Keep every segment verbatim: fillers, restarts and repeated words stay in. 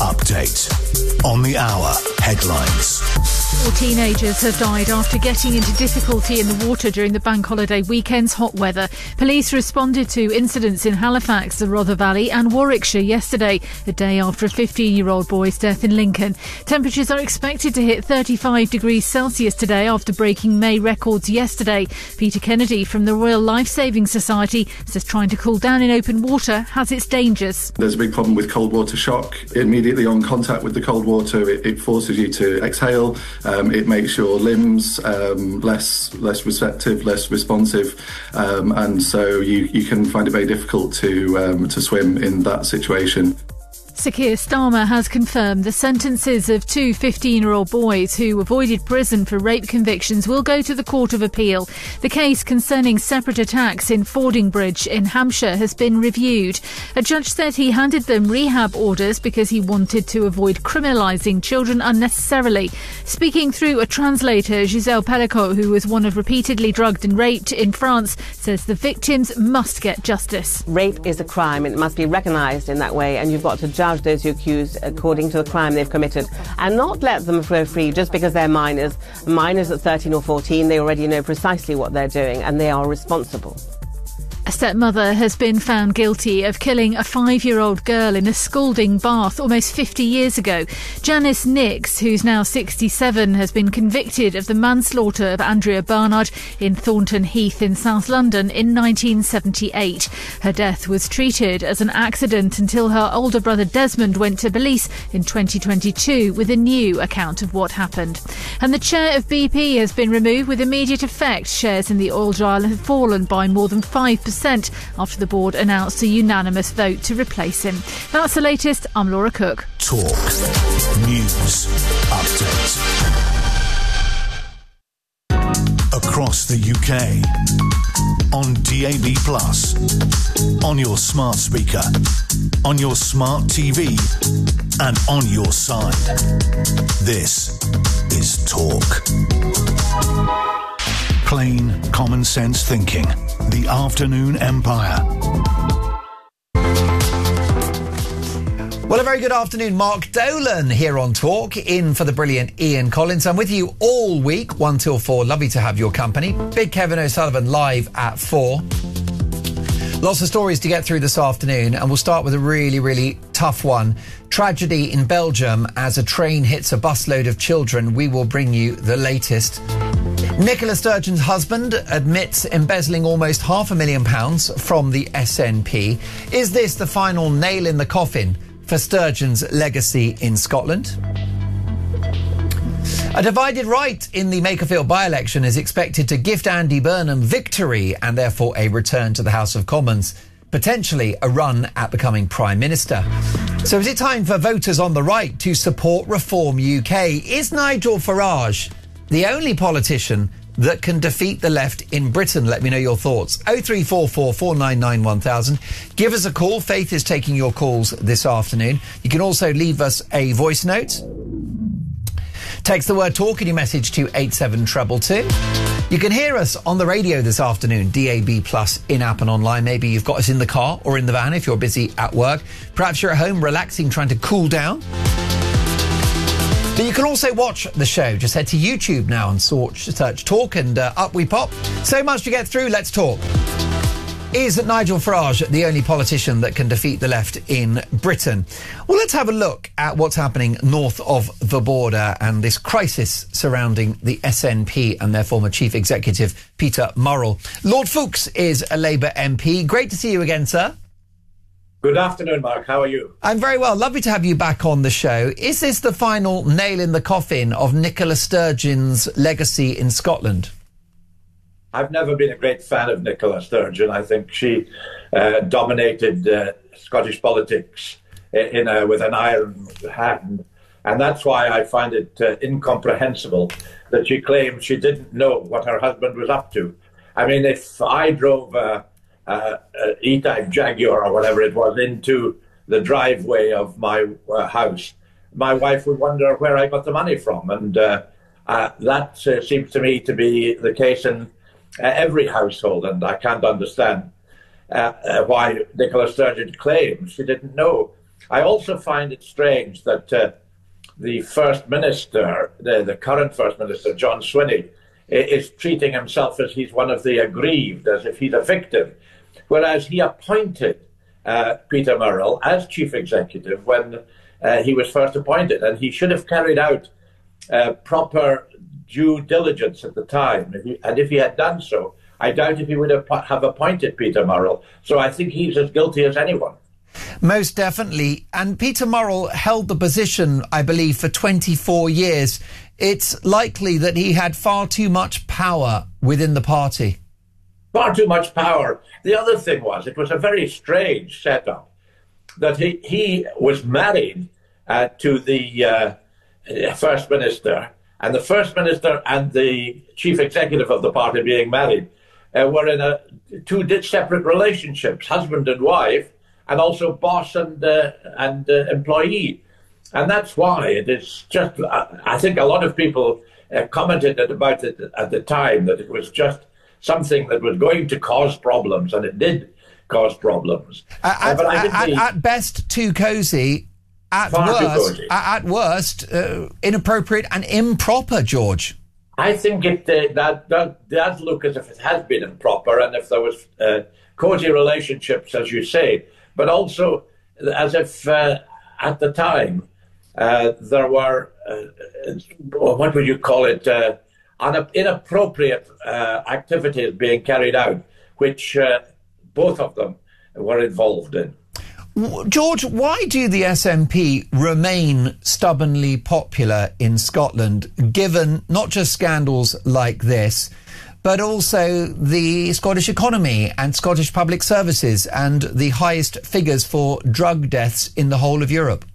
Update on the hour headlines. Four teenagers have died after getting into difficulty in the water during the bank holiday weekend's hot weather. Police responded to incidents in Halifax, the Rother Valley and Warwickshire yesterday, a day after a fifteen-year-old boy's death in Lincoln. Temperatures are expected to hit thirty-five degrees Celsius today after breaking May records yesterday. Peter Kennedy from the Royal Life Saving Society says trying to cool down in open water has its dangers. There's a big problem with cold water shock. Immediately on contact with the cold water, it, it forces you to exhale. Um, it makes your limbs um, less less receptive, less responsive, um, and so you, you can find it very difficult to um, to swim in that situation. Sir Keir Starmer has confirmed the sentences of two fifteen-year-old boys who avoided prison for rape convictions will go to the Court of Appeal. The case concerning separate attacks in Fordingbridge in Hampshire has been reviewed. A judge said he handed them rehab orders because he wanted to avoid criminalising children unnecessarily. Speaking through a translator, Giselle Pellicot, who was one of repeatedly drugged and raped in France, says the victims must get justice. Rape is a crime and it must be recognised in that way, and you've got to judge those who accuse according to the crime they've committed and not let them flow free just because they're minors. Minors at thirteen or fourteen, they already know precisely what they're doing and they are responsible. A stepmother has been found guilty of killing a five-year-old girl in a scalding bath almost fifty years ago. Janice Nix, who's now sixty-seven, has been convicted of the manslaughter of Andrea Barnard in Thornton Heath in South London in nineteen seventy-eight. Her death was treated as an accident until her older brother Desmond went to police in twenty twenty-two with a new account of what happened. And the chair of B P has been removed with immediate effect. Shares in the oil giant have fallen by more than five percent. After the board announced a unanimous vote to replace him. That's the latest. I'm Laura Cook. Talk News Update. Across the U K, on D A B plus, on your smart speaker, on your smart T V, and on your side. This is Talk. Plain, common sense thinking. The Afternoon Empire. Well, a very good afternoon. Mark Dolan here on Talk, in for the brilliant Ian Collins. I'm with you all week, one till four. Lovely to have your company. Big Kevin O'Sullivan live at four. Lots of stories to get through this afternoon, and we'll start with a really, really tough one. Tragedy in Belgium as a train hits a busload of children. We will bring you the latest. Nicola Sturgeon's husband admits embezzling almost half a million pounds from the S N P. Is this the final nail in the coffin for Sturgeon's legacy in Scotland? A divided right in the Makerfield by-election is expected to gift Andy Burnham victory and therefore a return to the House of Commons, potentially a run at becoming Prime Minister. So is it time for voters on the right to support Reform U K? Is Nigel Farage the only politician that can defeat the left in Britain? Let me know your thoughts. oh three four four, four nine nine, one thousand. Give us a call. Faith is taking your calls this afternoon. You can also leave us a voice note. Text the word talk in your message to eight seven two two. You can hear us on the radio this afternoon, D A B plus, in-app and online. Maybe you've got us in the car or in the van if you're busy at work. Perhaps you're at home relaxing, trying to cool down. But you can also watch the show. Just head to YouTube now and search, search Talk and uh, up we pop. So much to get through. Let's talk. Is Nigel Farage the only politician that can defeat the left in Britain? Well, let's have a look at what's happening north of the border and this crisis surrounding the S N P and their former chief executive, Peter Murrell. Lord Foulkes is a Labour M P. Great to see you again, sir. Good afternoon, Mark. How are you? I'm very well. Lovely to have you back on the show. Is this the final nail in the coffin of Nicola Sturgeon's legacy in Scotland? I've never been a great fan of Nicola Sturgeon. I think she uh, dominated uh, Scottish politics in a, with an iron hand. And that's why I find it uh, incomprehensible that she claimed she didn't know what her husband was up to. I mean, if I drove a, a, a E-Type Jaguar or whatever it was into the driveway of my uh, house, my wife would wonder where I got the money from. And uh, uh, that uh, seems to me to be the case in Uh, every household, and I can't understand uh, uh, why Nicola Sturgeon claims she didn't know. I also find it strange that uh, the First Minister, the, the current First Minister, John Swinney, is treating himself as he's one of the aggrieved, as if he's a victim, whereas he appointed uh, Peter Murrell as Chief Executive when uh, he was first appointed, and he should have carried out uh, proper due diligence at the time. If he, and if he had done so, I doubt if he would have, have appointed Peter Murrell. So I think he's as guilty as anyone. Most definitely. And Peter Murrell held the position, I believe, for twenty-four years. It's likely that he had far too much power within the party. Far too much power. The other thing was, it was a very strange setup that he, he was married uh, to the uh, First Minister, and the First Minister and the Chief Executive of the party being married uh, were in a, two separate relationships, husband and wife, and also boss and, uh, and uh, employee. And that's why it is just, I think a lot of people uh, commented about it at the time, that it was just something that was going to cause problems, and it did cause problems. Uh, at, uh, but I at, the, at best, too cosy. At Far too worst, cozy. at worst, uh, inappropriate and improper, George. I think it uh, that, that does look as if it has been improper, and if there was uh, cosy relationships, as you say, but also as if uh, at the time uh, there were, uh, what would you call it, uh, inappropriate uh, activities being carried out, which uh, both of them were involved in. George, why do the S N P remain stubbornly popular in Scotland, given not just scandals like this, but also the Scottish economy and Scottish public services and the highest figures for drug deaths in the whole of Europe?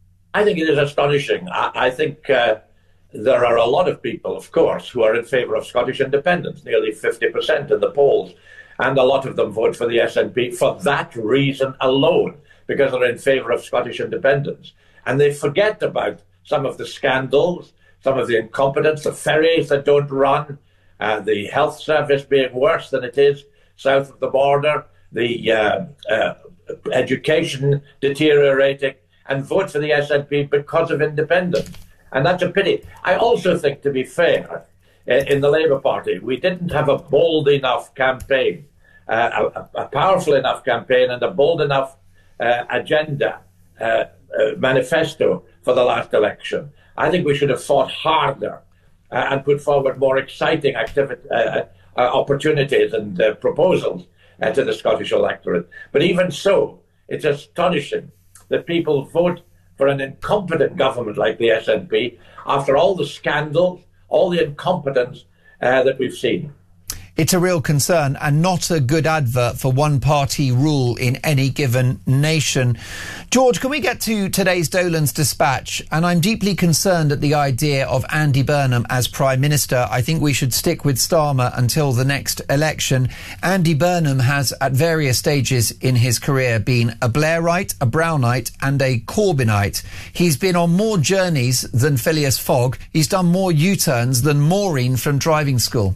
I think it is astonishing. I, I think uh, there are a lot of people, of course, who are in favour of Scottish independence, nearly fifty percent in the polls, and a lot of them vote for the S N P for that reason alone, because they're in favour of Scottish independence. And they forget about some of the scandals, some of the incompetence, the ferries that don't run, uh, the health service being worse than it is south of the border, the uh, uh, education deteriorating, and vote for the S N P because of independence. And that's a pity. I also think, to be fair, in the Labour Party, we didn't have a bold enough campaign, uh, a, a powerful enough campaign and a bold enough Uh, agenda, uh, uh, manifesto for the last election. I think we should have fought harder uh, and put forward more exciting activity, uh, uh, opportunities and uh, proposals uh, to the Scottish electorate. But even so, it's astonishing that people vote for an incompetent government like the S N P after all the scandals, all the incompetence uh, that we've seen. It's a real concern and not a good advert for one-party rule in any given nation. George, can we get to today's Dolan's Dispatch? And I'm deeply concerned at the idea of Andy Burnham as Prime Minister. I think we should stick with Starmer until the next election. Andy Burnham has, at various stages in his career, been a Blairite, a Brownite and a Corbynite. He's been on more journeys than Phileas Fogg. He's done more U-turns than Maureen from driving school.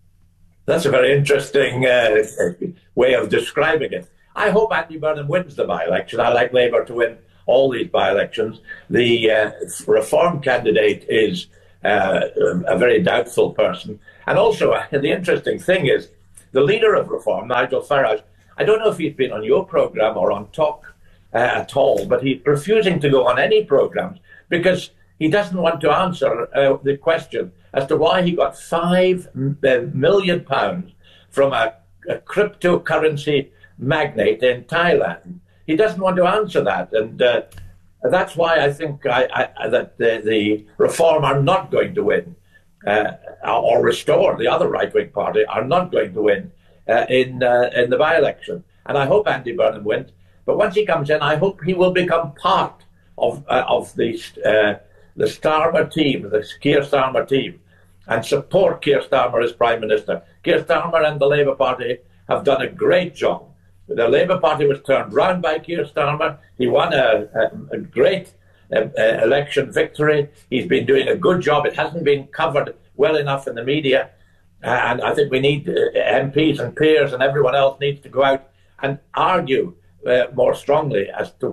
That's a very interesting uh, way of describing it. I hope Andy Burnham wins the by-election. I like Labour to win all these by-elections. The uh, Reform candidate is uh, a very doubtful person. And also, uh, the interesting thing is, the leader of Reform, Nigel Farage, I don't know if he's been on your programme or on Talk uh, at all, but he's refusing to go on any programmes because he doesn't want to answer uh, the question as to why he got five million pounds from a, a cryptocurrency magnate in Thailand. He doesn't want to answer that, and uh, that's why I think I, I, that the, the Reform are not going to win, uh, or Restore, the other right-wing party, are not going to win uh, in uh, in the by-election. And I hope Andy Burnham wins. But once he comes in, I hope he will become part of uh, of the. Uh, the Starmer team, the Keir Starmer team, and support Keir Starmer as Prime Minister. Keir Starmer and the Labour Party have done a great job. The Labour Party was turned round by Keir Starmer. He won a, a, a great uh, uh, election victory. He's been doing a good job. It hasn't been covered well enough in the media. Uh, and I think we need uh, M Ps and peers and everyone else needs to go out and argue uh, more strongly as to what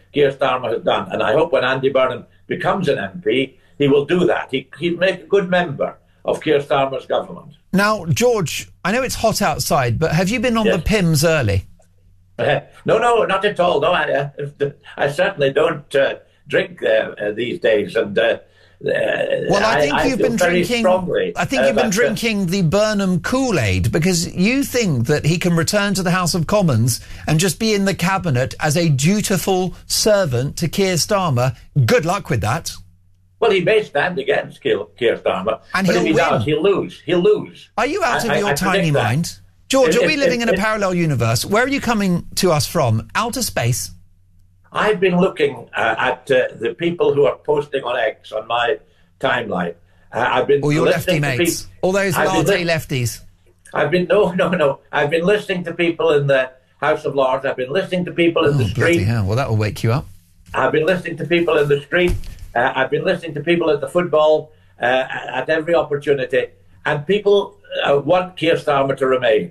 Keir Starmer has done. And I hope when Andy Burnham becomes an M P, he will do that. He, he'll make a good member of Keir Starmer's government. Now, George, I know it's hot outside, but have you been on Yes. the P I Ms early? Uh, no, no, not at all. No, I, uh, I certainly don't uh, drink uh, uh, these days. And uh, well, I think I, you've I been drinking. Strongly, I think uh, you've been that, drinking the Burnham Kool-Aid, because you think that he can return to the House of Commons and just be in the cabinet as a dutiful servant to Keir Starmer. Good luck with that. Well, he may stand against Keir, Keir Starmer, And but he'll if he win. does, he'll lose. He'll lose. Are you out I, of your I, I tiny predict that. mind? George, If- are we if- living if- in a if- parallel universe? Where are you coming to us from? Outer space? I've been looking uh, at uh, the people who are posting on X on my timeline. Uh, I've been Or your listening lefty to mates? peop- All those I've been latte li- lefties? I've been no, no, no. I've been listening to people in the House of Lords. I've been listening to people in Oh, the bloody street. hell. Well, that will wake you up. I've been listening to people in the street. Uh, I've been listening to people at the football uh, at every opportunity, and people uh, want Keir Starmer to remain.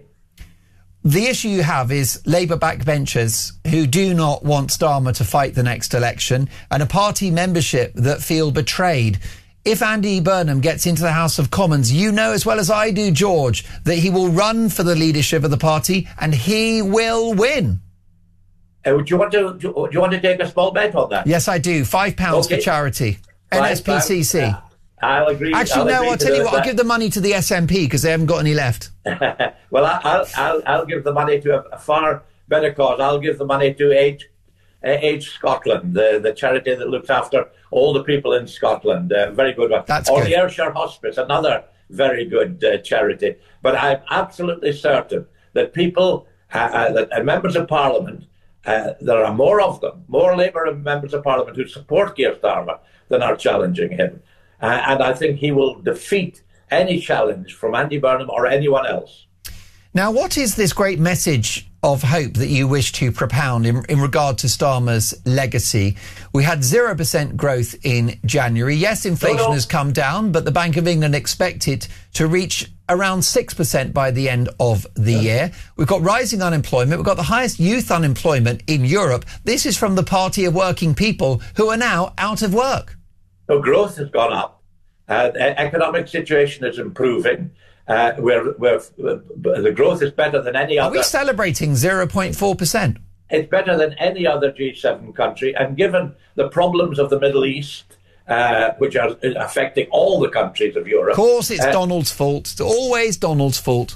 The issue you have is Labour backbenchers who do not want Starmer to fight the next election, and a party membership that feel betrayed. If Andy Burnham gets into the House of Commons, you know as well as I do, George, that he will run for the leadership of the party and he will win. Uh, do you want to? Do, do you want to take a small bet on that? Yes, I do. Five pounds Okay. for charity. Five N S P C C. pounds. I'll agree. Actually, I'll no, agree I'll to tell you do what, I'll that. give the money to the S N P because they haven't got any left. Well, I- I'll, I'll, I'll give the money to a, a far better cause. I'll give the money to Age, uh, Age Scotland, the, the charity that looks after all the people in Scotland. Uh, very good one. That's or good. the Ayrshire Hospice, another very good uh, charity. But I'm absolutely certain that people, uh, uh, that uh, members of Parliament, uh, there are more of them, more Labour members of Parliament who support Keir Starmer than are challenging him. Uh, and I think he will defeat any challenge from Andy Burnham or anyone else. Now, what is this great message of hope that you wish to propound in, in regard to Starmer's legacy? We had zero percent growth in January. Yes, inflation No, no. has come down, but the Bank of England expect it to reach around six percent by the end of the year. We've got rising unemployment. We've got the highest youth unemployment in Europe. This is from the Party of Working People, who are now out of work. So growth has gone up. Uh, the economic situation is improving. Uh, we're, we're, the growth is better than any Are other. we celebrating zero point four percent? It's better than any other G seven country. And given the problems of the Middle East, uh, which are affecting all the countries of Europe, Of course, it's uh, Donald's fault. It's always Donald's fault.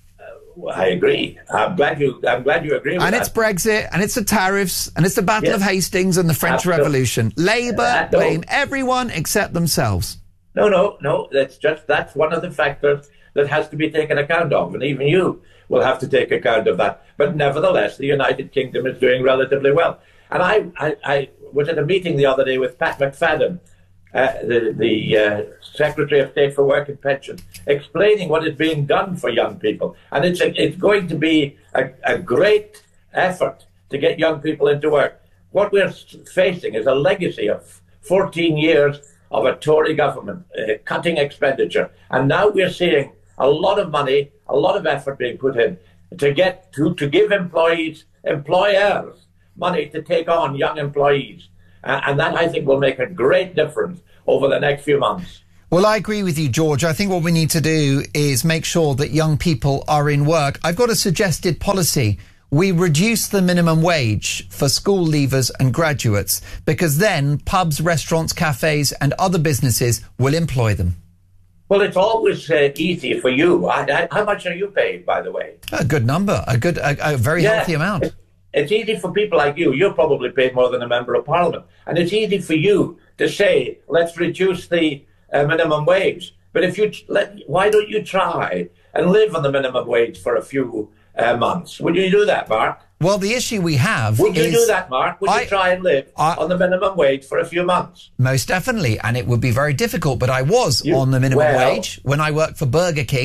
I agree. I'm glad you. I'm glad you agree with And that. it's Brexit, and it's the tariffs, and it's the Battle Yes. of Hastings and the French Absolutely. Revolution. Labour Uh, no. blame everyone except themselves. No, no, no. That's just that's one of the factors that has to be taken account of, and even you will have to take account of that. But nevertheless, the United Kingdom is doing relatively well. And I, I, I was at a meeting the other day with Pat McFadden, uh, the, the uh, Secretary of State for Work and Pension, explaining what is being done for young people. And it's a, it's going to be a, a great effort to get young people into work. What we're facing is a legacy of fourteen years of a Tory government uh, cutting expenditure. And now we're seeing a lot of money, a lot of effort being put in to get to, to give employees, employers, money to take on young employees. Uh, and that, I think, will make a great difference over the next few months. Well, I agree with you, George. I think what we need to do is make sure that young people are in work. I've got a suggested policy. We reduce the minimum wage for school leavers and graduates, because then pubs, restaurants, cafes and other businesses will employ them. Well, it's always uh, easy for you. I, I, how much are you paid, by the way? A good number, a good, a, a very Yeah. healthy amount. It's, it's easy for people like you. You're probably paid more than a member of Parliament. And it's easy for you to say, let's reduce the uh, minimum wage. But if you let, why don't you try and live on the minimum wage for a few uh, months? Would you do that, Mark? Well, the issue we have Would you is... do that, Mark? Would I- you try and live I- on the minimum wage for a few months? Most definitely, and it would be very difficult, but I was You- on the minimum well- wage when I worked for Burger King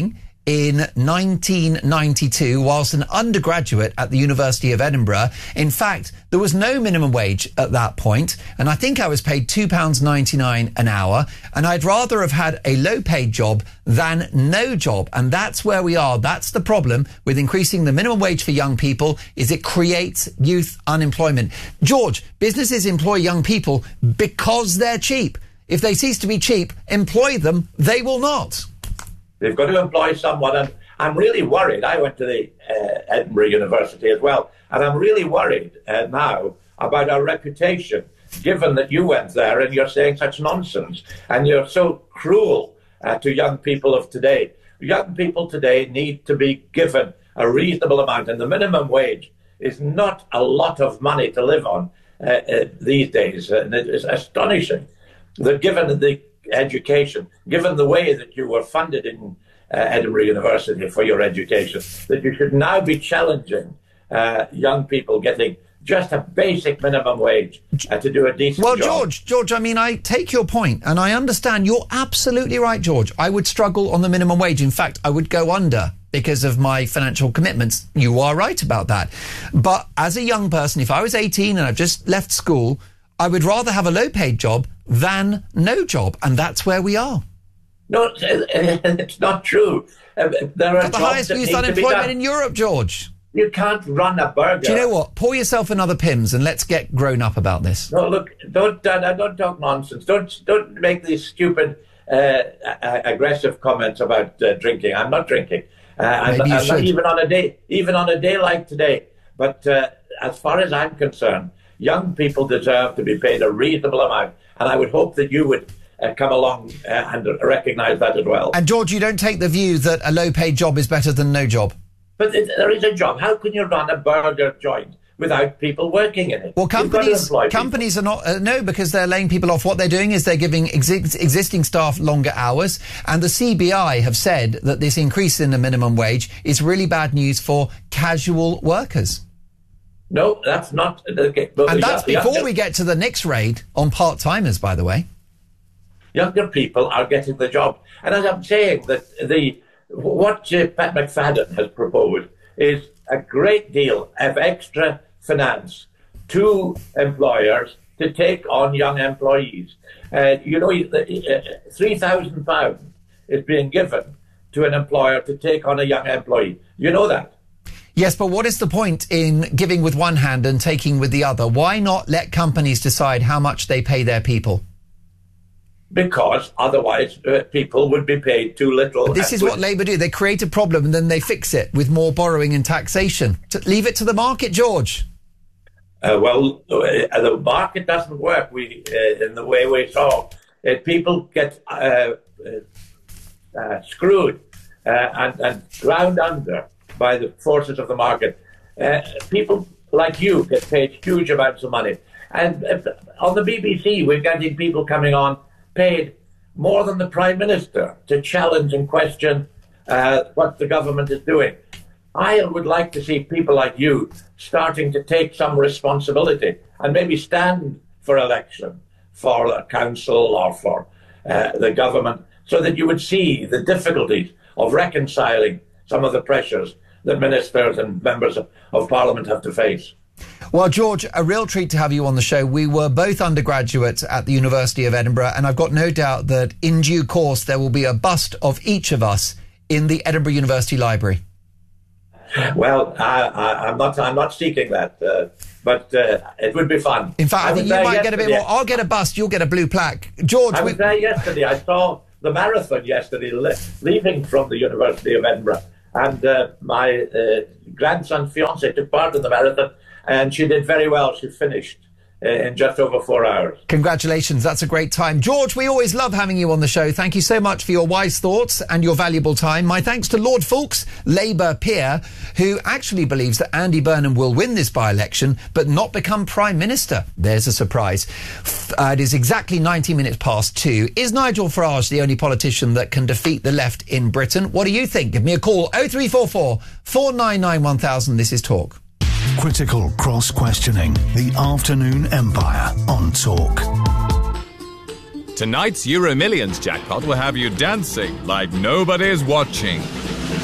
in nineteen ninety-two whilst an undergraduate at the University of Edinburgh. In fact, there was no minimum wage at that point, and I think I was paid two pounds ninety-nine an hour, and I'd rather have had a low-paid job than no job. And that's where we are. That's the problem with increasing the minimum wage for young people, is it creates youth unemployment. George, businesses employ young people because they're cheap. If they cease to be cheap, employ them, they will not. They've got to employ someone, and I'm really worried. I went to the uh, Edinburgh University as well, and I'm really worried uh, now about our reputation, given that you went there and you're saying such nonsense, and you're so cruel uh, to young people of today. Young people today need to be given a reasonable amount, and the minimum wage is not a lot of money to live on uh, uh, these days, and it is astonishing that given the education, given the way that you were funded in uh, Edinburgh University for your education, that you should now be challenging uh, young people getting just a basic minimum wage uh, to do a decent well, job. Well, George, George, I mean, I take your point, and I understand. You're absolutely right, George. I would struggle on the minimum wage. In fact, I would go under because of my financial commitments. You are right about that. But as a young person, if I was eighteen and I've just left school, I would rather have a low-paid job than no job, and that's where we are. No, it's not true. Uh, there are the highest youth unemployment in Europe, George. You can't run a burger. Do you know what? Pour yourself another Pimm's and let's get grown up about this. No, look, don't uh, don't talk nonsense. Don't don't make these stupid, uh, aggressive comments about uh, drinking. I'm not drinking, uh, and, Maybe you and should. even on a day, even on a day like today. But uh, as far as I'm concerned, young people deserve to be paid a reasonable amount, and I would hope that you would uh, come along uh, and recognise that as well. And George, you don't take the view that a low-paid job is better than no job? But it, there is a job. How can you run a burger joint without people working in it? Well, companies companies are not, uh, no, because they're laying people off. What they're doing is they're giving exi- existing staff longer hours, and the C B I have said that this increase in the minimum wage is really bad news for casual workers. No, that's not the case. And that's before we get to the next raid on part-timers, by the way. Younger people are getting the job. And as I'm saying, that the what uh, Pat McFadden has proposed is a great deal of extra finance to employers to take on young employees. Uh, you know, uh, three thousand pounds is being given to an employer to take on a young employee. You know that? Yes, but what is the point in giving with one hand and taking with the other? Why not let companies decide how much they pay their people? Because otherwise uh, people would be paid too little. But this is what Labour do. They create a problem and then they fix it with more borrowing and taxation. To leave it to the market, George. Uh, well, uh, the market doesn't work we, uh, in the way we saw. Uh, people get uh, uh, uh, screwed uh, and, and ground under by the forces of the market. Uh, people like you get paid huge amounts of money. And uh, on the B B C, we're getting people coming on paid more than the Prime Minister to challenge and question uh, what the government is doing. I would like to see people like you starting to take some responsibility and maybe stand for election for a council or for uh, the government, so that you would see the difficulties of reconciling some of the pressures that ministers and members of, of Parliament have to face. Well, George, a real treat to have you on the show. We were both undergraduates at the University of Edinburgh, and I've got no doubt that in due course there will be a bust of each of us in the Edinburgh University Library. Well, I, I, I'm not. I'm not seeking that, uh, but uh, it would be fun. In fact, I, I think you might get a bit more. I'll get a bust. You'll get a blue plaque. George, I was we... there yesterday. I saw the marathon yesterday, le- leaving from the University of Edinburgh, and uh, my uh, grandson's fiancée took part in the marathon. And she did very well. She finished uh, in just over four hours. Congratulations. That's a great time. George, we always love having you on the show. Thank you so much for your wise thoughts and your valuable time. My thanks to Lord Foulkes, Labour peer, who actually believes that Andy Burnham will win this by-election but not become Prime Minister. There's a surprise. Uh, it is exactly ninety minutes past two. Is Nigel Farage the only politician that can defeat the left in Britain? What do you think? Give me a call. oh three four four, four nine nine, one thousand. This is Talk. Critical cross-questioning. The Afternoon Empire on Talk. Tonight's Euro Millions jackpot will have you dancing like nobody's watching.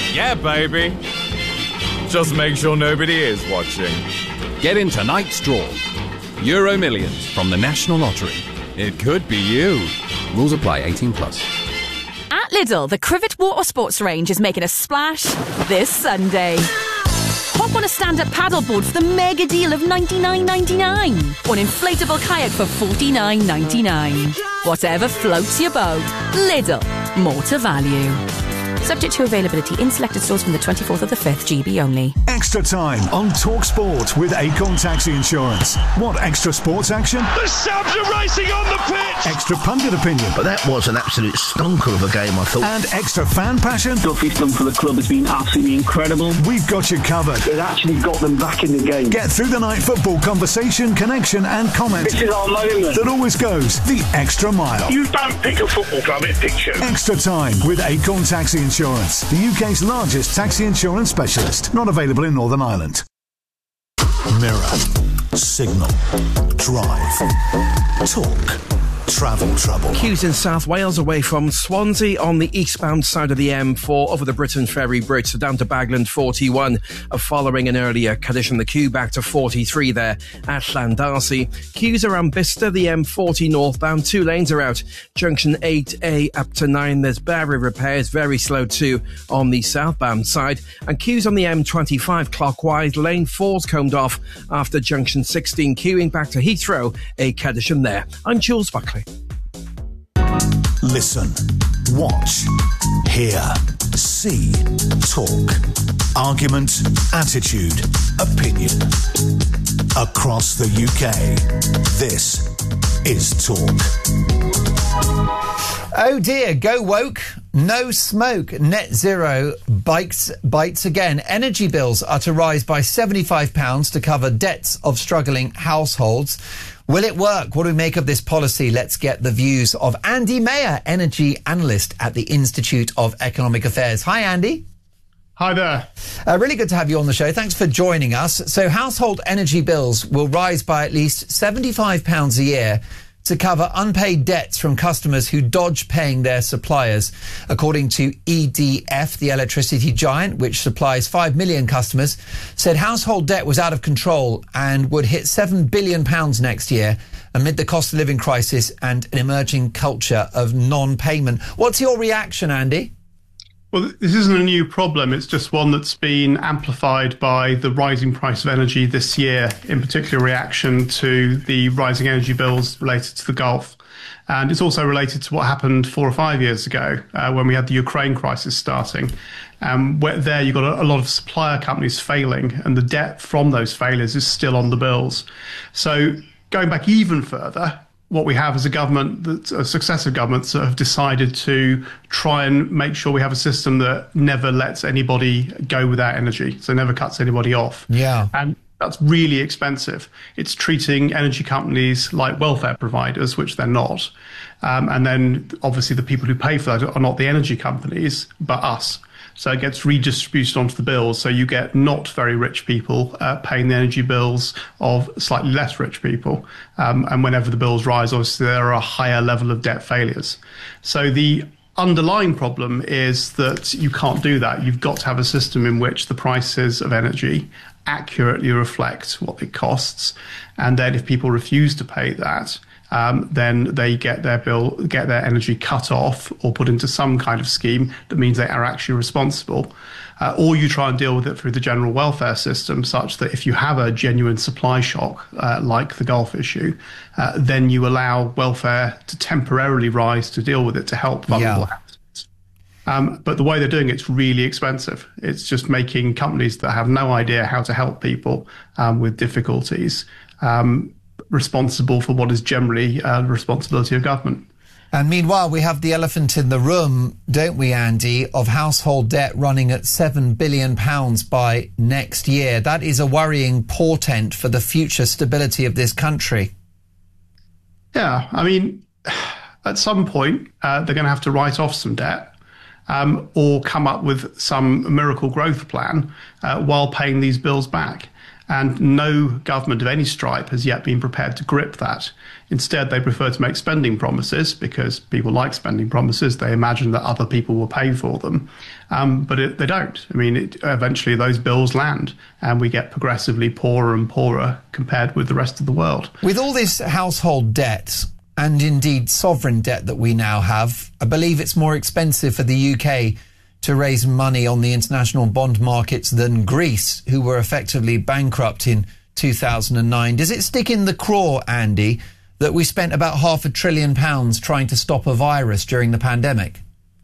Yeah, baby. Just make sure nobody is watching. Get in tonight's draw. Euro Millions from the National Lottery. It could be you. Rules apply. eighteen plus. At Lidl, the Crivet Water Sports range is making a splash this Sunday. Hop on a stand-up paddleboard for the mega deal of ninety-nine ninety-nine, or an inflatable kayak for forty-nine ninety-nine. Whatever floats your boat. Lidl. More to value. Subject to availability in selected stores from the twenty-fourth of the fifth, G B only. Extra time on Talk Sport with Acorn Taxi Insurance. Want extra sports action? The Sabs are racing on the pitch! Extra pundit opinion. But that was an absolute stonker of a game, I thought. And extra fan passion? Stuff he's done for the club has been absolutely incredible. We've got you covered. It actually got them back in the game. Get through the night football conversation, connection and comment. This is our moment. That always goes the extra mile. You don't pick a football club, it picks you. Extra time with Acorn Taxi Insurance, the U K's largest taxi insurance specialist. Not available in Northern Ireland. Mirror, signal, drive, talk, travel trouble. Queues in South Wales away from Swansea on the eastbound side of the M four over the Britain Ferry Bridge, so down to Bagland forty-one, uh, following an earlier collision. The queue back to forty-three there at Llandarcy. Queues around Bicester, the M forty northbound, two lanes are out. Junction eight A up to nine, there's barrier repairs, very slow too on the southbound side. And queues on the M twenty-five clockwise, lane four's combed off after junction sixteen, queuing back to Heathrow, a collision there. I'm Jules Buckley. Listen, watch, hear, see, talk, argument, attitude, opinion. Across the U K, this is Talk. Oh dear, go woke, no smoke, net zero bites, bites again. Energy bills are to rise by seventy-five pounds to cover debts of struggling households. Will it work? What do we make of this policy? Let's get the views of Andy Mayer, energy analyst at the Institute of Economic Affairs. Hi, Andy. Hi there. Uh, really good to have you on the show. Thanks for joining us. So household energy bills will rise by at least seventy-five pounds a year to cover unpaid debts from customers who dodge paying their suppliers. According to E D F, the electricity giant, which supplies five million customers, said household debt was out of control and would hit seven billion pounds next year amid the cost of living crisis and an emerging culture of non-payment. What's your reaction, Andy? Well, this isn't a new problem. It's just one that's been amplified by the rising price of energy this year, in particular reaction to the rising energy bills related to the Gulf. And it's also related to what happened four or five years ago uh, when we had the Ukraine crisis starting. Um, where there you've got a, a lot of supplier companies failing, and the debt from those failures is still on the bills. So going back even further, what we have is a government, that, uh, successive governments that have decided to try and make sure we have a system that never lets anybody go without energy, so never cuts anybody off. Yeah. And that's really expensive. It's treating energy companies like welfare providers, which they're not. Um, and then obviously the people who pay for that are not the energy companies, but us. So it gets redistributed onto the bills. So you get not very rich people uh, paying the energy bills of slightly less rich people. Um, and whenever the bills rise, obviously there are a higher level of debt failures. So the underlying problem is that you can't do that. You've got to have a system in which the prices of energy accurately reflect what it costs. And then if people refuse to pay that, Um, then they get their bill, get their energy cut off or put into some kind of scheme that means they are actually responsible. Uh, or you try and deal with it through the general welfare system, such that if you have a genuine supply shock, uh, like the Gulf issue, uh, then you allow welfare to temporarily rise to deal with it, to help vulnerable Yeah. households. Um, but the way they're doing it's really expensive. It's just making companies that have no idea how to help people um, with difficulties um, responsible for what is generally uh, the responsibility of government. And meanwhile, we have the elephant in the room, don't we, Andy, of household debt running at seven billion pounds by next year. That is a worrying portent for the future stability of this country. Yeah, I mean, at some point, uh, they're going to have to write off some debt um, or come up with some miracle growth plan uh, while paying these bills back. And no government of any stripe has yet been prepared to grip that. Instead, they prefer to make spending promises because people like spending promises. They imagine that other people will pay for them, um, but it, they don't. I mean, it, eventually those bills land and we get progressively poorer and poorer compared with the rest of the world. With all this household debt and indeed sovereign debt that we now have, I believe it's more expensive for the U K to raise money on the international bond markets than Greece, who were effectively bankrupt in two thousand nine. Does it stick in the craw, Andy, that we spent about half a trillion pounds trying to stop a virus during the pandemic?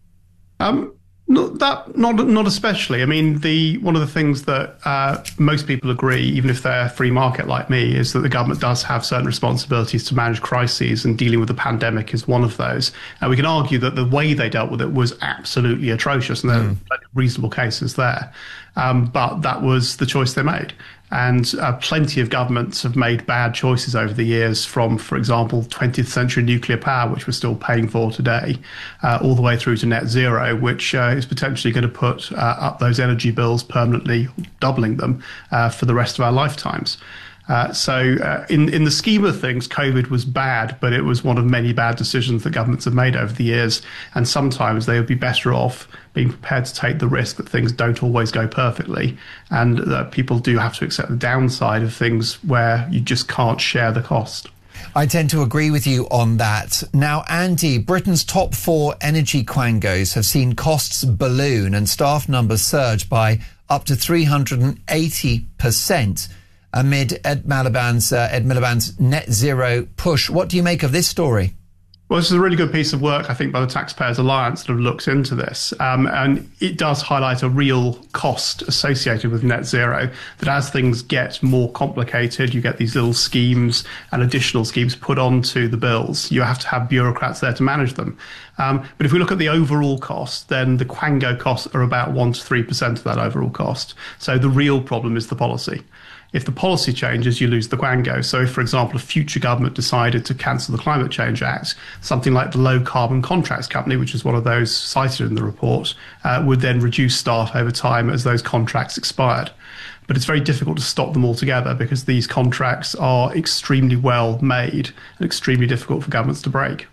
Um, not that, not not especially. I mean, the one of the things that uh, most people agree, even if they're free market like me, is that the government does have certain responsibilities to manage crises, and dealing with the pandemic is one of those. And we can argue that the way they dealt with it was absolutely atrocious, and there mm. are reasonable cases there. Um, but that was the choice they made. And uh, plenty of governments have made bad choices over the years, from, for example, twentieth century nuclear power, which we're still paying for today, uh, all the way through to net zero, which uh, is potentially going to put uh, up those energy bills permanently, doubling them uh, for the rest of our lifetimes. Uh, so uh, in, in the scheme of things, COVID was bad, but it was one of many bad decisions that governments have made over the years. And sometimes they would be better off being prepared to take the risk that things don't always go perfectly, and that people do have to accept the downside of things where you just can't share the cost. I tend to agree with you on that. Now, Andy, Britain's top four energy quangos have seen costs balloon and staff numbers surge by up to three hundred eighty percent. Amid Ed Miliband's, uh, Ed Miliband's net zero push. What do you make of this story? Well, this is a really good piece of work, I think, by the Taxpayers Alliance that have looked into this. Um, and it does highlight a real cost associated with net zero, that as things get more complicated, you get these little schemes and additional schemes put onto the bills. You have to have bureaucrats there to manage them. Um, but if we look at the overall cost, then the quango costs are about one to three percent of that overall cost. So the real problem is the policy. If the policy changes, you lose the quango. So if, for example, a future government decided to cancel the Climate Change Act, something like the Low Carbon Contracts Company, which is one of those cited in the report, uh, would then reduce staff over time as those contracts expired. But it's very difficult to stop them altogether because these contracts are extremely well made and extremely difficult for governments to break.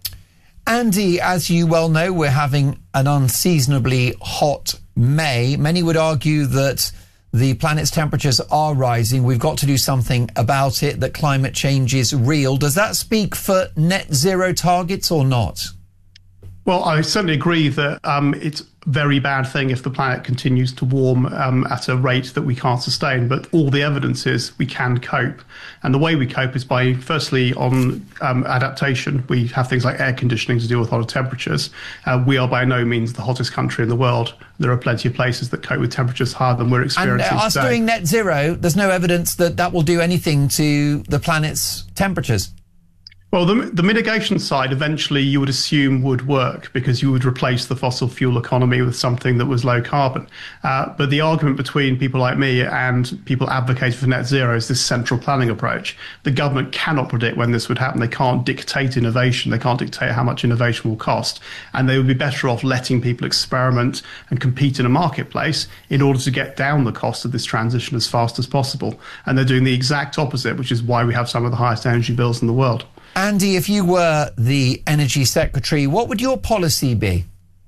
Andy, as you well know, we're having an unseasonably hot May. Many would argue that the planet's temperatures are rising. We've got to do something about it, that climate change is real. Does that speak for net zero targets or not? Well, I certainly agree that um, it's a very bad thing if the planet continues to warm um, at a rate that we can't sustain. But all the evidence is we can cope. And the way we cope is by, firstly, on um, adaptation. We have things like air conditioning to deal with hotter temperatures. Uh, we are by no means the hottest country in the world. There are plenty of places that cope with temperatures higher than we're experiencing and, uh, us today. doing net zero, there's no evidence that that will do anything to the planet's temperatures. Well, the, the mitigation side, eventually you would assume would work because you would replace the fossil fuel economy with something that was low carbon. Uh, but the argument between people like me and people advocating for net zero is this central planning approach. The government cannot predict when this would happen. They can't dictate innovation. They can't dictate how much innovation will cost. And they would be better off letting people experiment and compete in a marketplace in order to get down the cost of this transition as fast as possible. And they're doing the exact opposite, which is why we have some of the highest energy bills in the world. Andy, if you were the Energy Secretary, what would your policy be?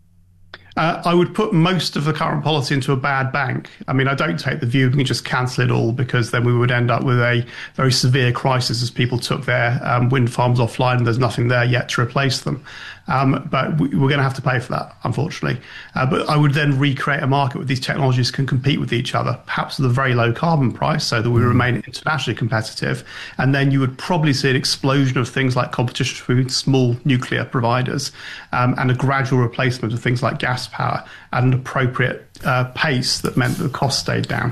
Uh, I would put most of the current policy into a bad bank. I mean, I don't take the view we can just cancel it all, because then we would end up with a very severe crisis as people took their um, wind farms offline and there's nothing there yet to replace them. Um, but we, we're going to have to pay for that, unfortunately. Uh, but I would then recreate a market where these technologies can compete with each other, perhaps with a very low carbon price, so that we remain internationally competitive. And then you would probably see an explosion of things like competition between small nuclear providers um, and a gradual replacement of things like gas power at an appropriate uh, pace that meant that the cost stayed down.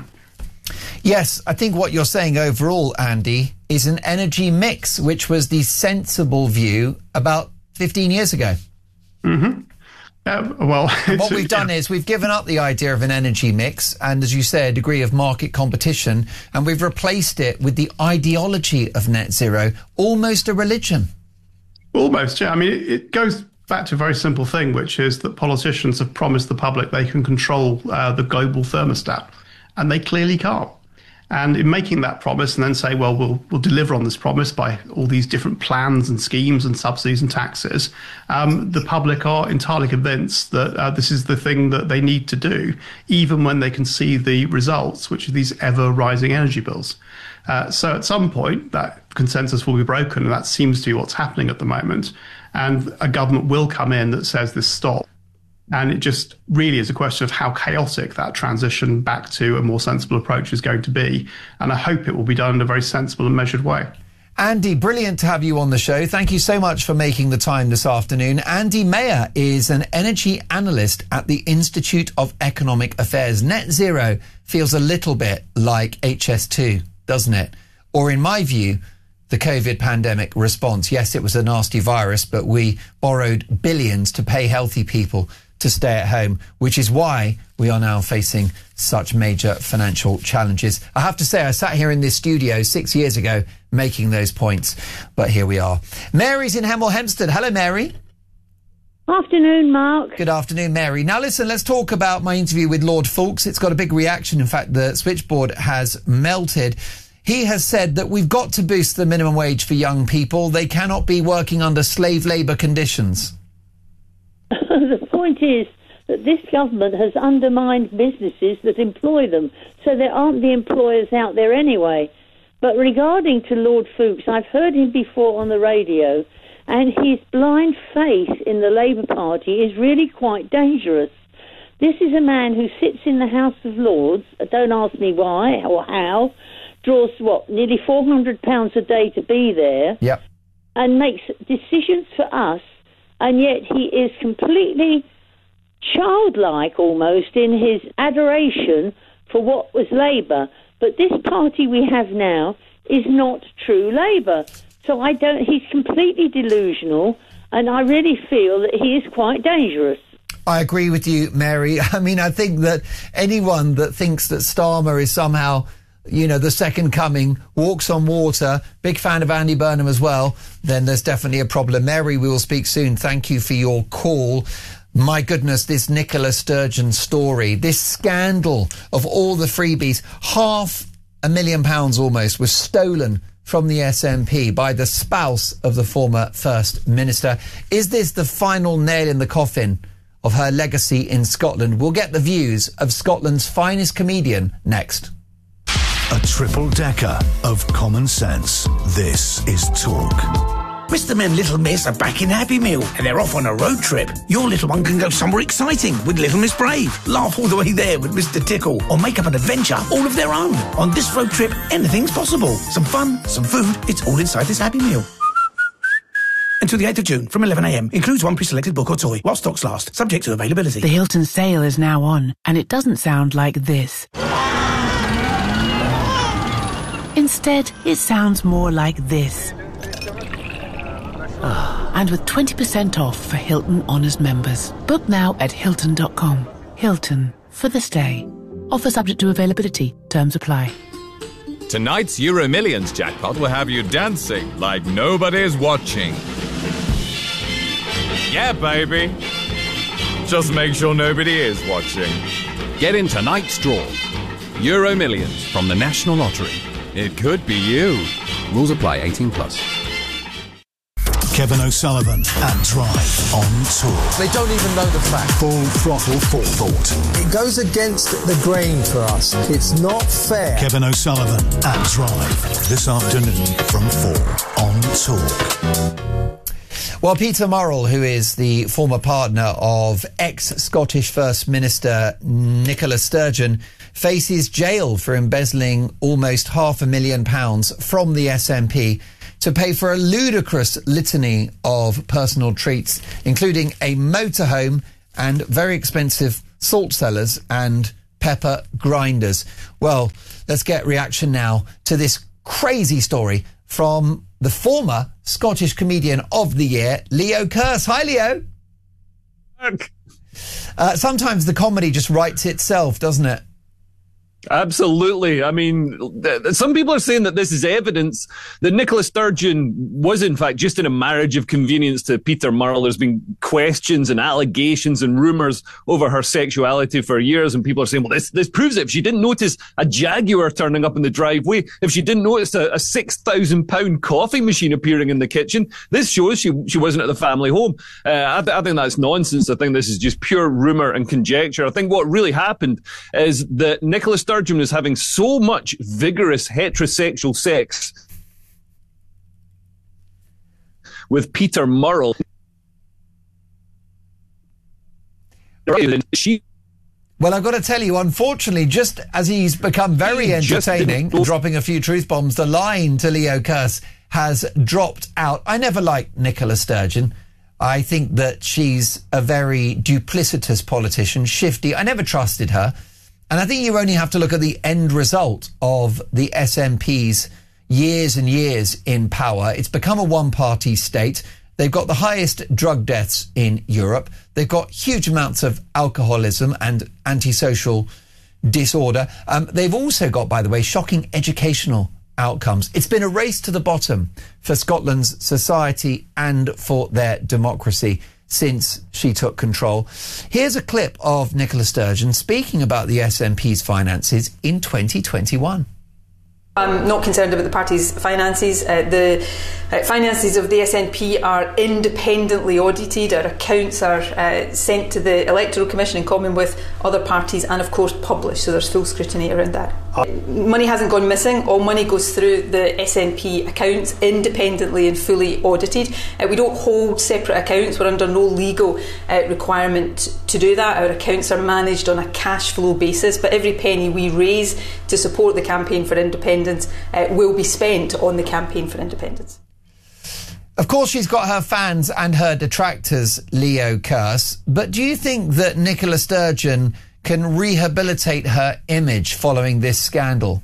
Yes, I think what you're saying overall, Andy, is an energy mix, which was the sensible view about fifteen years ago. Mm-hmm. Uh, well, and what we've done is we've given up the idea of an energy mix and, as you say, a degree of market competition, and we've replaced it with the ideology of net zero, almost a religion. Almost, yeah. I mean, it, it goes back to a very simple thing, which is that politicians have promised the public they can control uh, the global thermostat, and they clearly can't. And in making that promise and then say, well, we'll we'll deliver on this promise by all these different plans and schemes and subsidies and taxes, um, the public are entirely convinced that uh, this is the thing that they need to do, even when they can see the results, which are these ever-rising energy bills. Uh, so at some point, that consensus will be broken, and that seems to be what's happening at the moment. And a government will come in that says this stop. And it just really is a question of how chaotic that transition back to a more sensible approach is going to be. And I hope it will be done in a very sensible and measured way. Andy, brilliant to have you on the show. Thank you so much for making the time this afternoon. Andy Mayer is an energy analyst at the Institute of Economic Affairs. Net zero feels a little bit like H S two, doesn't it? Or in my view, the COVID pandemic response. Yes, it was a nasty virus, but we borrowed billions to pay healthy people to stay at home, which is why we are now facing such major financial challenges. I have to say, I sat here in this studio six years ago making those points, but here we are. Mary's in Hemel Hempstead. Hello, Mary. Afternoon, Mark. Good afternoon, Mary. Now, listen, let's talk about my interview with Lord Foulkes. It's got a big reaction. In fact, the switchboard has melted. He has said that we've got to boost the minimum wage for young people. They cannot be working under slave labour conditions. The point is that this government has undermined businesses that employ them, so there aren't the employers out there anyway. But regarding to Lord Foulkes, I've heard him before on the radio, and his blind faith in the Labour Party is really quite dangerous. This is a man who sits in the House of Lords, don't ask me why or how, draws, what, nearly four hundred pounds a day to be there, yep, and makes decisions for us, and yet he is completely childlike almost in his adoration for what was Labour. But this party we have now is not true Labour. So I don't, he's completely delusional, and I really feel that he is quite dangerous. I agree with you, Mary. I mean, I think that anyone that thinks that Starmer is somehow, you know, the second coming, walks on water, big fan of Andy Burnham as well, then there's definitely a problem. Mary, we will speak soon. Thank you for your call. My goodness, this Nicola Sturgeon story, this scandal of all the freebies, half a million pounds almost was stolen from the S N P by the spouse of the former First Minister. Is this the final nail in the coffin of her legacy in Scotland? We'll get the views of Scotland's finest comedian next. A triple decker of common sense. This is Talk. Mister and Little Miss are back in Happy Meal and they're off on a road trip. Your little one can go somewhere exciting with Little Miss Brave, laugh all the way there with Mister Tickle, or make up an adventure all of their own. On this road trip, anything's possible. Some fun, some food, it's all inside this Happy Meal. Until the eighth of June from eleven a m. Includes one pre-selected book or toy while stocks last, subject to availability. The Hilton sale is now on, and it doesn't sound like this. Instead, it sounds more like this. And with twenty percent off for Hilton Honors members. Book now at Hilton dot com. Hilton, for the stay. Offer subject to availability. Terms apply. Tonight's Euro Millions jackpot will have you dancing like nobody's watching. Yeah, baby. Just make sure nobody is watching. Get in tonight's draw. Euro Millions from the National Lottery. It could be you. Rules apply. eighteen plus. Kevin O'Sullivan and Drive on Tour. They don't even know the fact. Full throttle forethought. It goes against the grain for us. It's not fair. Kevin O'Sullivan and Drive this afternoon from four on Talk. Well, Peter Murrell, who is the former partner of ex-Scottish First Minister Nicola Sturgeon, faces jail for embezzling almost half a million pounds from the S N P to pay for a ludicrous litany of personal treats, including a motorhome and very expensive salt cellars and pepper grinders. Well, let's get reaction now to this crazy story from the former Scottish Comedian of the Year, Leo Kearse. Hi, Leo. Uh, sometimes the comedy just writes itself, doesn't it? Absolutely. I mean, th- some people are saying that this is evidence that Nicola Sturgeon was, in fact, just in a marriage of convenience to Peter Murrell. There's been questions and allegations and rumours over her sexuality for years, and people are saying, well, this, this proves it. If she didn't notice a Jaguar turning up in the driveway, if she didn't notice a, a six thousand pound coffee machine appearing in the kitchen, this shows she she wasn't at the family home. Uh, I, th- I think that's nonsense. I think this is just pure rumour and conjecture. I think what really happened is that Nicola Sturgeon was having so much vigorous heterosexual sex with Peter Murrell. She Well, I've got to tell you, unfortunately, just as he's become very entertaining, dropping a few truth bombs, the line to Leo Kearse has dropped out. I never liked Nicola Sturgeon. I think that she's a very duplicitous politician, shifty. I never trusted her. And I think you only have to look at the end result of the S N P's years and years in power. It's become a one-party state. They've got the highest drug deaths in Europe. They've got huge amounts of alcoholism and antisocial disorder. Um, they've also got, by the way, shocking educational outcomes. It's been a race to the bottom for Scotland's society and for their democracy since she took control. Here's a clip of Nicola Sturgeon speaking about the S N P's finances in twenty twenty-one. I'm not concerned about the party's finances. Uh, the uh, finances of the S N P are independently audited. Our accounts are uh, sent to the Electoral Commission in common with other parties and, of course, published, so there's full scrutiny around that. Uh, money hasn't gone missing. All money goes through the S N P accounts, independently and fully audited. Uh, we don't hold separate accounts. We're under no legal uh, requirement to do that. Our accounts are managed on a cash flow basis, but every penny we raise to support the campaign for independence Uh, will be spent on the campaign for independence. Of course, she's got her fans and her detractors, Leo Kearse, but do you think that Nicola Sturgeon can rehabilitate her image following this scandal?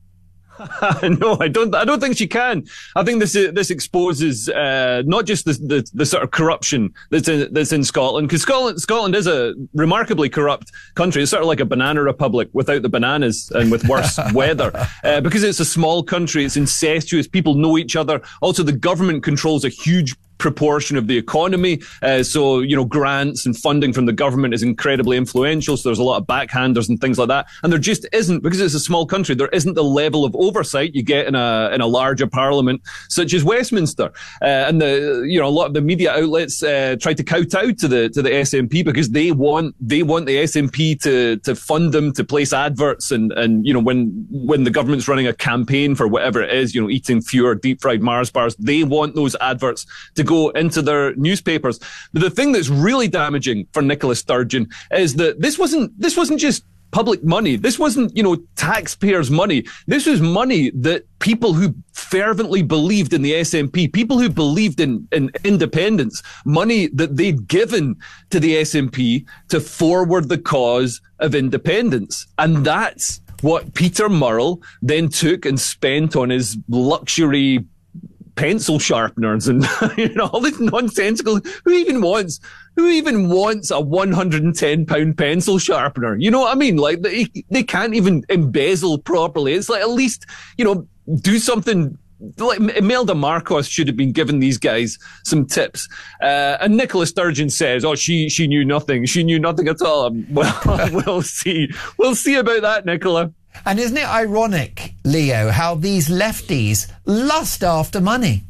No, I don't. I don't think she can. I think this this exposes uh, not just the, the the sort of corruption that's in, that's in Scotland, because Scotland Scotland is a remarkably corrupt country. It's sort of like a banana republic without the bananas and with worse weather. Uh, because it's a small country, it's incestuous. People know each other. Also, the government controls a huge proportion of the economy. Uh, so, you know, grants and funding from the government is incredibly influential. So there's a lot of backhanders and things like that. And there just isn't, because it's a small country, there isn't the level of oversight you get in a in a larger parliament such as Westminster. Uh, and the, you know, a lot of the media outlets uh, try to kowtow to the to the S N P because they want they want the S N P to to fund them, to place adverts, and and you know, when when the government's running a campaign for whatever it is, you know, eating fewer deep fried Mars bars, they want those adverts to go into their newspapers. But the thing that's really damaging for Nicola Sturgeon is that this wasn't this wasn't just public money. This wasn't, you know, taxpayers' money. This was money that people who fervently believed in the S N P, people who believed in, in independence, money that they'd given to the S N P to forward the cause of independence. And that's what Peter Murrell then took and spent on his luxury pencil sharpeners and you know, all this nonsensical. Who even wants who even wants a one hundred ten pound pencil sharpener? You know what I mean? Like, they they can't even embezzle properly. It's like, at least, you know, do something. Like, Imelda Marcos should have been giving these guys some tips. Uh, and Nicola Sturgeon says, oh, she she knew nothing. She knew nothing at all. Well, we'll see. We'll see about that, Nicola. And isn't it ironic, Leo, how these lefties lust after money?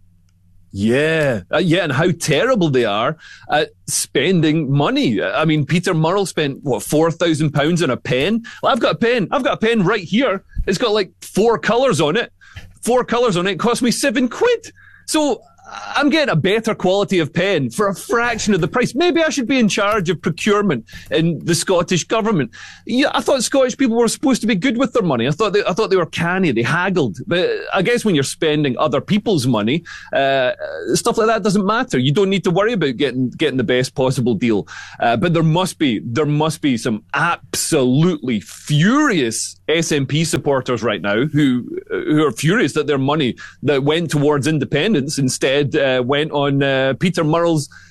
Yeah, uh, yeah, and how terrible they are at spending money. I mean, Peter Murrell spent, what, four thousand pounds on a pen? Well, I've got a pen. I've got a pen right here. It's got like four colours on it. Four colours on it. It cost me seven quid. So I'm getting a better quality of pen for a fraction of the price. Maybe I should be in charge of procurement in the Scottish government. Yeah, I thought Scottish people were supposed to be good with their money. I thought they, I thought they were canny. They haggled. But I guess when you're spending other people's money, uh, stuff like that doesn't matter. You don't need to worry about getting getting the best possible deal. Uh, but there must be there must be some absolutely furious S N P supporters right now who who are furious that their money that went towards independence instead Uh, went on uh, Peter Murrell's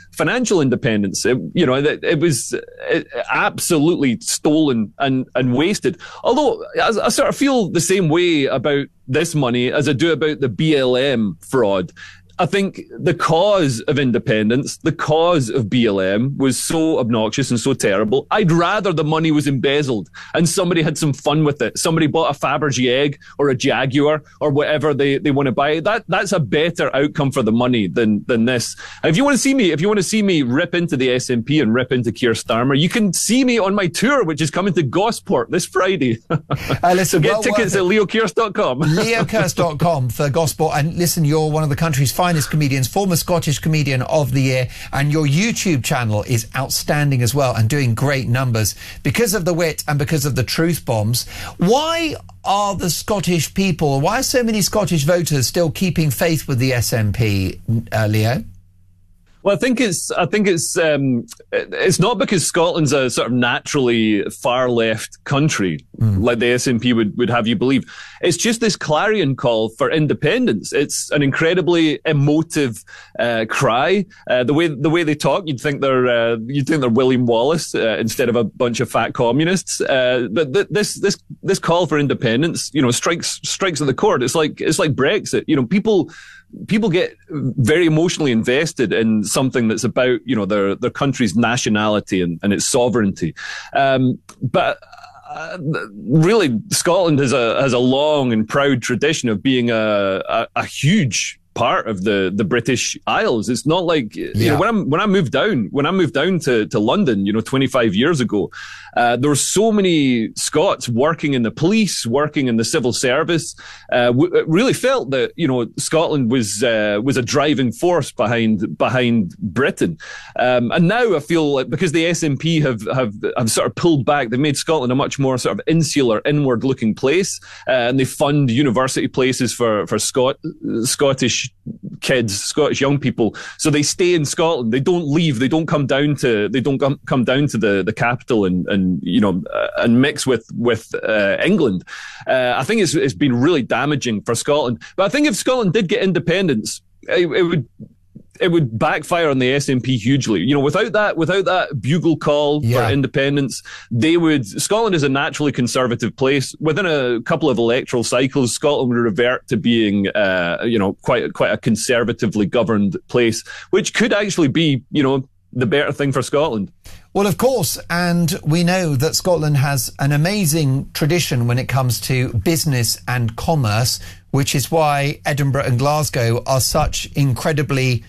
financial independence. It, you know, it, it was it, absolutely stolen and, and wasted. Although I, I sort of feel the same way about this money as I do about the B L M fraud. I think the cause of independence, the cause of B L M was so obnoxious and so terrible. I'd rather the money was embezzled and somebody had some fun with it. Somebody bought a Fabergé egg or a Jaguar or whatever they, they want to buy. That that's a better outcome for the money than than this. And if you want to see me, if you want to see me rip into the S N P and rip into Keir Starmer, you can see me on my tour, which is coming to Gosport this Friday. Uh, listen, so get well tickets at leo kearse dot com. leo kearse dot com for Gosport. And listen, you're one of the country's finest comedians, former Scottish Comedian of the Year, and your YouTube channel is outstanding as well and doing great numbers because of the wit and because of the truth bombs. Why are the Scottish people, why are so many Scottish voters still keeping faith with the S N P, uh, Leo? Well, I think it's I think it's um, it's not because Scotland's a sort of naturally far left country, mm. like the S N P would, would have you believe. It's just this clarion call for independence. It's an incredibly emotive uh, cry. Uh, the way the way they talk, you'd think they're uh, you'd think they're William Wallace uh, instead of a bunch of fat communists. Uh, but th- this this this call for independence, you know, strikes strikes at the chord. It's like it's like Brexit. You know, people. People get very emotionally invested in something that's about, you know, their, their country's nationality and, and its sovereignty. Um, but uh, really, Scotland has a has a long and proud tradition of being a, a, a huge part of the, the British Isles. It's not like, yeah. you know, when I when I moved down, when I moved down to, to London, you know, twenty-five years ago, uh, there were so many Scots working in the police, working in the civil service. Uh, w- really felt that, you know, Scotland was uh, was a driving force behind behind Britain. Um, and now I feel like because the S N P have, have have sort of pulled back, they've made Scotland a much more sort of insular, inward-looking place, uh, and they fund university places for for Scot- Scottish kids, Scottish young people, so they stay in Scotland. They don't leave. They don't come down to. They don't come, come down to the, the capital and, and you know uh, and mix with with uh, England. Uh, I think it's it's been really damaging for Scotland. But I think if Scotland did get independence, it, it would. It would backfire on the S N P hugely. You know, without that, without that bugle call yeah. for independence, they would. Scotland is a naturally conservative place. Within a couple of electoral cycles, Scotland would revert to being, uh, you know, quite quite a conservatively governed place, which could actually be, you know, the better thing for Scotland. Well, of course, and we know that Scotland has an amazing tradition when it comes to business and commerce, which is why Edinburgh and Glasgow are such incredibly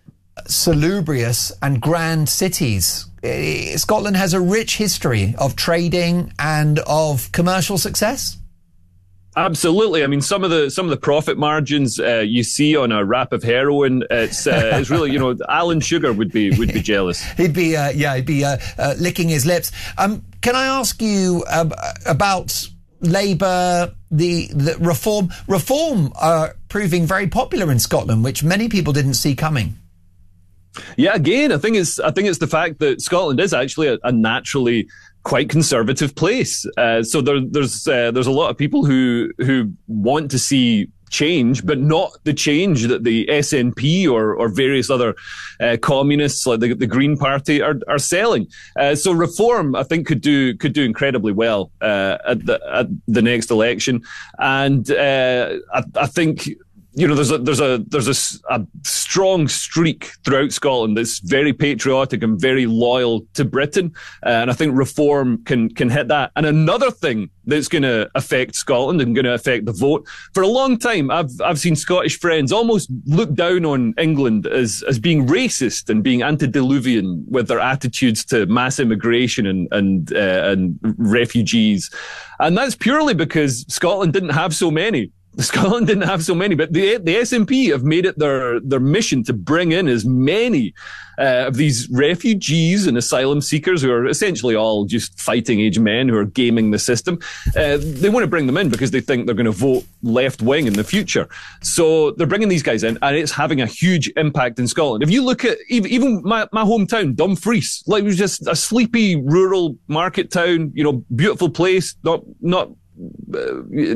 salubrious and grand cities. Scotland has a rich history of trading and of commercial success. Absolutely. I mean, some of the some of the profit margins uh, you see on a wrap of heroin, it's uh, it's really, you know, Alan Sugar would be would be jealous. he'd be uh, yeah, he'd be uh, uh, licking his lips. Um, can I ask you uh, about Labour, the, the reform reform uh, proving very popular in Scotland, which many people didn't see coming? Yeah, again, I think it's I think it's the fact that Scotland is actually a, a naturally quite conservative place. Uh, so there, there's uh, there's a lot of people who who want to see change, but not the change that the S N P or or various other uh, communists like the, the Green Party are are selling. Uh, so reform, I think, could do could do incredibly well uh, at the at the next election, and uh, I, I think. You know, there's a there's a there's a, a strong streak throughout Scotland that's very patriotic and very loyal to Britain, uh, and I think reform can can hit that. And another thing that's going to affect Scotland and going to affect the vote for a long time, I've I've seen Scottish friends almost look down on England as as being racist and being antediluvian with their attitudes to mass immigration and and uh, and refugees, and that's purely because Scotland didn't have so many. Scotland didn't have so many, but the the S N P have made it their their mission to bring in as many uh, of these refugees and asylum seekers who are essentially all just fighting age men who are gaming the system. Uh, they want to bring them in because they think they're going to vote left wing in the future. So they're bringing these guys in, and it's having a huge impact in Scotland. If you look at even, even my, my hometown, Dumfries, like it was just a sleepy rural market town, you know, beautiful place, not not. Uh,